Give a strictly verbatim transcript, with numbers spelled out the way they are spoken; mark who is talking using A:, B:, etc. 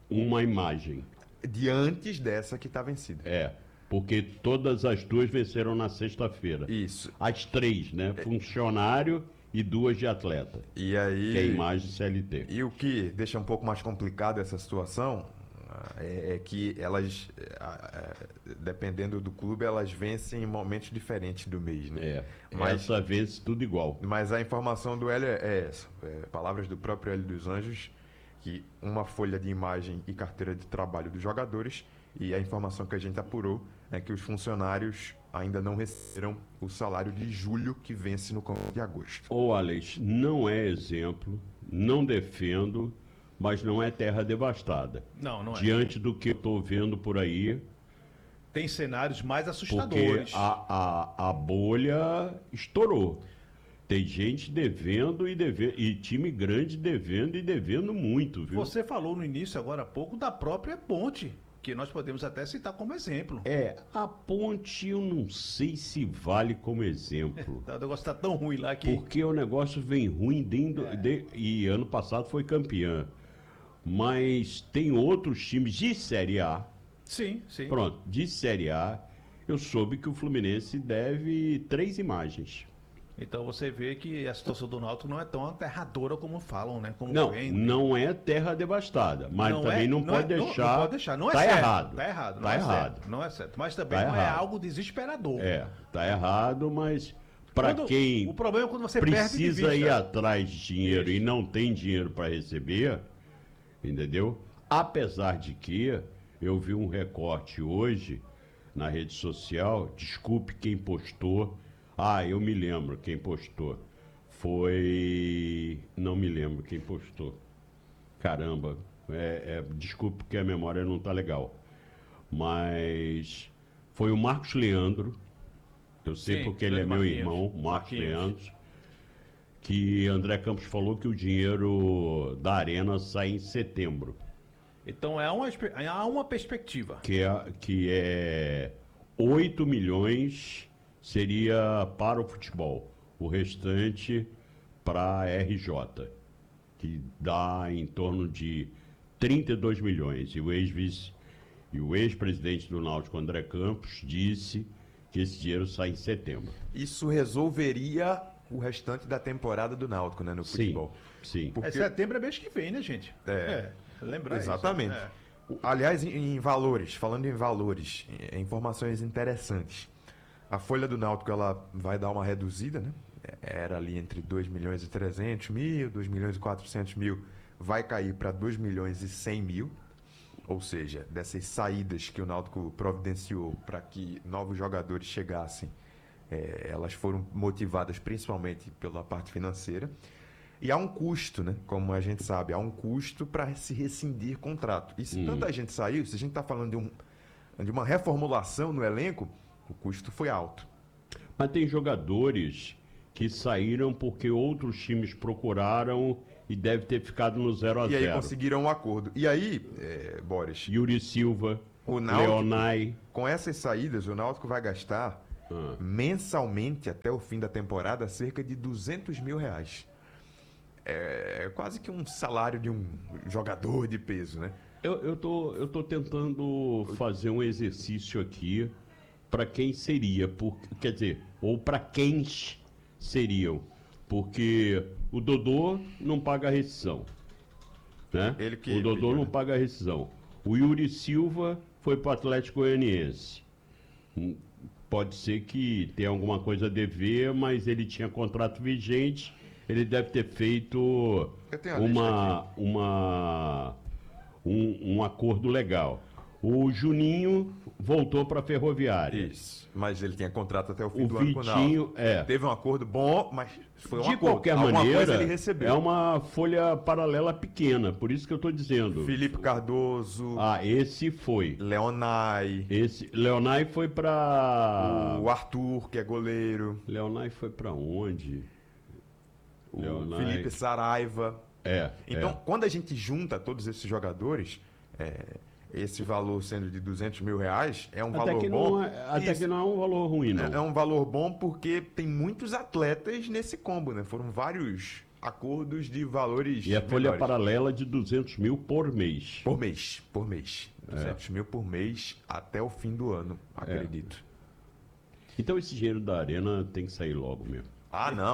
A: uma imagem.
B: De antes dessa que está vencida.
A: É, porque todas as duas venceram na sexta-feira.
B: Isso.
A: As três, né? Funcionário e duas de atleta.
B: E aí...
A: Que é a imagem C L T.
B: E o que deixa um pouco mais complicado essa situação é, é que elas, é, dependendo do clube, elas vencem em momentos diferentes do mês, né?
A: É,
B: mas,
A: essa vence tudo igual.
B: Mas a informação do Hélio é essa. É, palavras do próprio Hélio dos Anjos, que uma folha de imagem e carteira de trabalho dos jogadores, e a informação que a gente apurou é que os funcionários ainda não receberam o salário de julho, que vence no conto de agosto.
A: Ô Alex, não é exemplo, não defendo, mas não é terra devastada.
C: Não, não é.
A: Diante do que eu estou vendo por aí,
C: tem cenários mais
A: porque
C: assustadores.
A: a, a, a bolha estourou. Tem gente devendo e devendo, e time grande devendo e devendo muito, viu?
C: Você falou no início, agora há pouco, da própria Ponte, que nós podemos até citar como exemplo.
A: É, a Ponte eu não sei se vale como exemplo.
C: O negócio está tão ruim lá que...
A: Porque o negócio vem ruim dentro,
C: É.
A: de, e ano passado foi campeã. Mas tem outros times de Série A.
C: Sim, sim.
A: Pronto, de Série A, eu soube que o Fluminense deve três imagens.
C: Então você vê que a situação do Náutico não é tão aterradora como falam, né? Como
A: Não,
C: vendem.
A: não é terra devastada, mas
C: Não
A: também
C: é-
A: não,
C: não
A: pode
C: é- não-
A: deixar.
C: Não pode deixar, não é
A: tá
C: certo.
A: errado.
C: Tá errado, não
A: Tá
C: é
A: errado.
C: certo. Não é certo. Mas também
A: Tá
C: não é
A: errado.
C: algo desesperador.
A: É, tá errado, mas para
C: Quando-
A: quem
C: O problema é quando você perde de
A: precisa
C: vista.
A: ir atrás de dinheiro e não tem dinheiro para receber, entendeu? Apesar de que eu vi um recorte hoje na rede social, desculpe quem postou, ah, eu me lembro quem postou, foi, não me lembro quem postou, caramba, é, é, desculpe porque a memória não tá legal, mas foi o Marcos Leandro, eu sei
C: Sim,
A: porque ele é
C: grande
A: meu
C: Marquinhos.
A: irmão, Marcos
C: Marquinhos.
A: Leandro, que André Campos falou que o dinheiro da Arena sai em setembro,
C: Então é uma, espe- há uma perspectiva.
A: que é, que é oito milhões seria para o futebol, o restante para a R J, que dá em torno de trinta e dois milhões. E o ex-vice e o ex-presidente do Náutico, André Campos, disse que esse dinheiro sai em setembro.
B: Isso resolveria o restante da temporada do Náutico, né, no
A: Sim,
B: futebol.
A: sim.
B: Porque-
C: É setembro é mês que vem, né, gente?
B: É.
C: lembrar
B: Exatamente.
C: isso. É.
B: O- Aliás, em, em valores, falando em valores, em- informações interessantes. A folha do Náutico ela vai dar uma reduzida, né? Era ali entre dois milhões e trezentos mil, dois milhões e quatrocentos mil, vai cair para dois milhões e cem mil. Ou seja, dessas saídas que o Náutico providenciou para que novos jogadores chegassem, eh, elas foram motivadas principalmente pela parte financeira. E há um custo, né? Como a gente sabe, há um custo para se rescindir contrato. E se tanta gente saiu, se a gente está falando de, um, de uma reformulação no elenco, o custo foi alto.
A: Mas tem jogadores que saíram porque outros times procuraram e deve ter ficado no zero a
B: E aí
A: zero.
B: conseguiram um acordo. E aí, eh, Boris,
A: Yuri Silva,
B: O Náutico-
A: Leonai.
B: com essas saídas, o Náutico vai gastar
A: Ah.
B: mensalmente até o fim da temporada cerca de duzentos mil reais. É quase que um salário de um jogador de peso, né?
A: Eu, eu, tô, eu tô tentando fazer um exercício aqui para quem seria, por, quer dizer, ou para quem seriam, porque o Dodô não paga rescisão, né?
B: Ele que
A: o Dodô
B: pediu,
A: não
B: né?
A: paga rescisão. O Yuri Silva foi para o Atlético Goianiense. Hum, Pode ser que tenha alguma coisa a dever, mas ele tinha contrato vigente, ele deve ter feito
B: Eu tenho a
A: uma, uma, um, um acordo legal. O Juninho voltou para a Ferroviária.
B: Isso. Mas ele tinha contrato até o fim
A: O
B: do ano com o
A: Vitinho,
B: Náutico.
A: é.
B: Teve um acordo bom, mas foi um
A: De
B: acordo.
A: qualquer
B: Alguma
A: maneira,
B: coisa ele recebeu.
A: é uma folha paralela pequena, por isso que eu estou dizendo.
B: Felipe Cardoso,
A: Ah, esse foi.
B: Leonai,
A: Esse Leonai foi para
B: o Arthur, que é goleiro,
A: Leonai foi para onde?
B: o
A: Leonai.
B: Felipe Saraiva.
A: É.
B: Então,
A: é.
B: quando a gente junta todos esses jogadores, é, esse valor sendo de duzentos mil reais, é um
A: até
B: valor
A: que
B: bom.
A: não é, até
B: Isso.
A: que não é um valor ruim, não.
B: É, é um valor bom porque tem muitos atletas nesse combo, né? Foram vários acordos de valores
A: E a folha
B: menores.
A: paralela de duzentos mil por mês.
B: Por mês, por mês. duzentos mil por mês até o fim do ano, acredito.
A: Então esse dinheiro da Arena tem que sair logo mesmo.
B: Ah, não.